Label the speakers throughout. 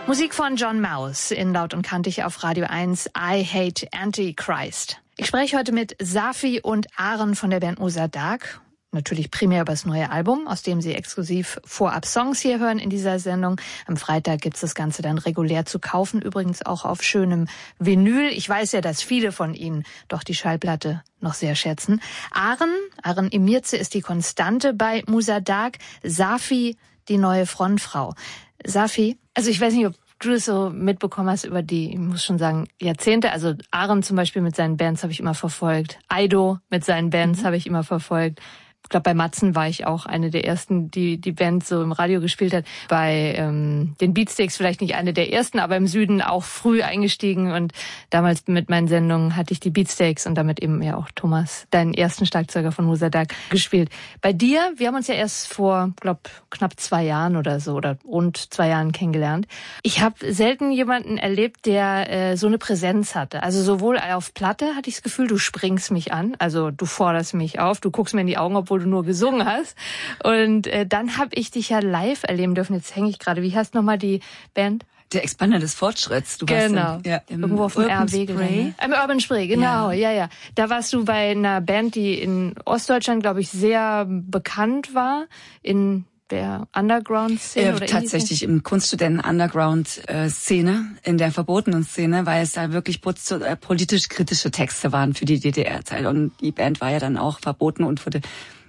Speaker 1: Musik von John Mouse in Laut und Kantig auf Radio 1, I Hate Antichrist. Ich spreche heute mit Safi und Aren von der Band Mozart. Natürlich primär über das neue Album, aus dem Sie exklusiv vorab Songs hier hören in dieser Sendung. Am Freitag gibt's das Ganze dann regulär zu kaufen, übrigens auch auf schönem Vinyl. Ich weiß ja, dass viele von Ihnen doch die Schallplatte noch sehr schätzen. Aren Emirze ist die Konstante bei Muzardak, Safi die neue Frontfrau. Safi, also ich weiß nicht, ob du das so mitbekommen hast über die, ich muss schon sagen, Jahrzehnte. Also Aren zum Beispiel mit seinen Bands habe ich immer verfolgt. Aido mit seinen Bands habe ich immer verfolgt. Ich glaube, bei Matzen war ich auch eine der ersten, die Band so im Radio gespielt hat. Bei den Beatsteaks vielleicht nicht eine der ersten, aber im Süden auch früh eingestiegen. Und damals mit meinen Sendungen hatte ich die Beatsteaks und damit eben ja auch Thomas, deinen ersten Schlagzeuger von Muzardak, gespielt. Bei dir, wir haben uns ja erst vor, knapp 2 Jahren oder so oder rund 2 Jahren kennengelernt. Ich habe selten jemanden erlebt, der so eine Präsenz hatte. Also sowohl auf Platte hatte ich das Gefühl, du springst mich an, also du forderst mich auf, du guckst mir in die Augen, obwohl du nur gesungen hast. Und dann habe ich dich ja live erleben dürfen. Jetzt hänge ich gerade. Wie heißt nochmal die Band?
Speaker 2: Der Expander des Fortschritts. Du
Speaker 1: genau.
Speaker 2: Warst
Speaker 1: irgendwo auf dem RW. Im Urban Spray, genau. Ja. Da warst du bei einer Band, die in Ostdeutschland, glaube ich, sehr bekannt war. In der Underground-Szene?
Speaker 2: Tatsächlich im Kunststudenten-Underground-Szene, in der verbotenen Szene, weil es da wirklich politisch kritische Texte waren für die DDR-Zeit. Und die Band war ja dann auch verboten und wurde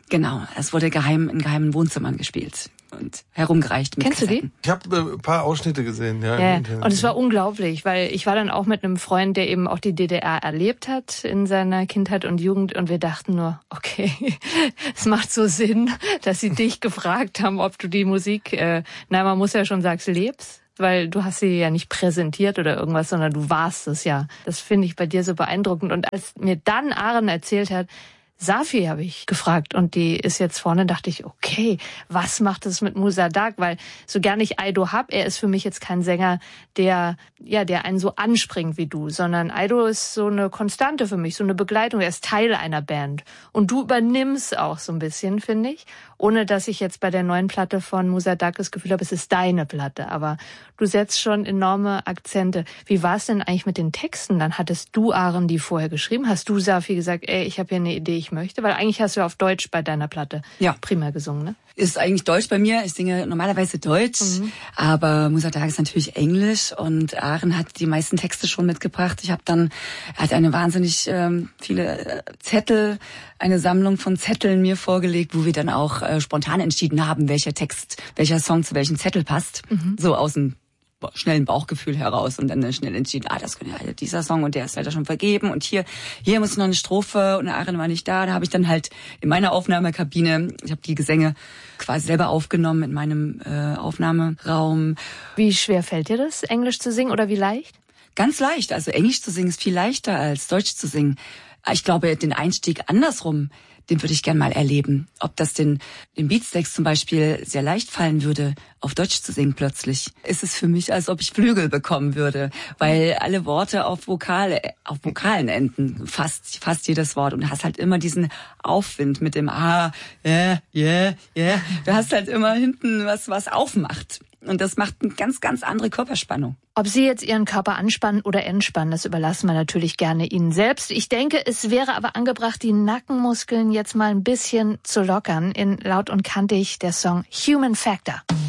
Speaker 2: es wurde in geheimen Wohnzimmern gespielt und herumgereicht mit
Speaker 1: Kennst
Speaker 2: Kassetten.
Speaker 1: du die?
Speaker 3: Ich habe ein paar Ausschnitte gesehen, ja.
Speaker 1: Ja. Und es war unglaublich, weil ich war dann auch mit einem Freund, der eben auch die DDR erlebt hat in seiner Kindheit und Jugend, und wir dachten nur, okay, es macht so Sinn, dass sie dich gefragt haben, ob du die Musik, man muss ja schon sagen, lebst. Weil du hast sie ja nicht präsentiert oder irgendwas, sondern du warst es ja. Das finde ich bei dir so beeindruckend. Und als mir dann Aren erzählt hat, Safi habe ich gefragt und die ist jetzt vorne, dachte ich, okay, was macht es mit Muzardak? Weil so gern ich Aido hab, er ist für mich jetzt kein Sänger, der einen so anspringt wie du, sondern Aido ist so eine Konstante für mich, so eine Begleitung, er ist Teil einer Band. Und du übernimmst auch so ein bisschen, finde ich, ohne dass ich jetzt bei der neuen Platte von Muzardak das Gefühl habe, es ist deine Platte, aber du setzt schon enorme Akzente. Wie war es denn eigentlich mit den Texten? Dann hattest du, Aren, die vorher geschrieben. Hast du, Safi, gesagt, ich habe hier eine Idee, ich möchte? Weil eigentlich hast du ja auf Deutsch bei deiner Platte primär gesungen, ne?
Speaker 2: Ist eigentlich Deutsch bei mir. Ich singe normalerweise Deutsch, aber Muzardak ist natürlich Englisch und Aren hat die meisten Texte schon mitgebracht. Er hat eine wahnsinnig viele Zettel, eine Sammlung von Zetteln mir vorgelegt, wo wir dann auch spontan entschieden haben, welcher Song zu welchem Zettel passt. So aus dem schnellen Bauchgefühl heraus und dann schnell entschieden, das könnte ja dieser Song und der ist leider schon vergeben und hier muss noch eine Strophe und Aren war nicht da. Da habe ich dann halt in meiner Aufnahmekabine, ich habe die Gesänge quasi selber aufgenommen in meinem Aufnahmeraum.
Speaker 1: Wie schwer fällt dir das, Englisch zu singen, oder wie leicht?
Speaker 2: Ganz leicht. Also Englisch zu singen ist viel leichter als Deutsch zu singen. Ich glaube, den Einstieg andersrum, den würde ich gern mal erleben. Ob das den Beatsteaks zum Beispiel sehr leicht fallen würde, auf Deutsch zu singen plötzlich, ist es für mich, als ob ich Flügel bekommen würde, weil alle Worte auf Vokalen enden, fast jedes Wort, und du hast halt immer diesen Aufwind mit dem Du hast halt immer hinten was aufmacht. Und das macht eine ganz, ganz andere Körperspannung.
Speaker 1: Ob Sie jetzt Ihren Körper anspannen oder entspannen, das überlassen wir natürlich gerne Ihnen selbst. Ich denke, es wäre aber angebracht, die Nackenmuskeln jetzt mal ein bisschen zu lockern. In Laut und Kantig der Song Human Factor.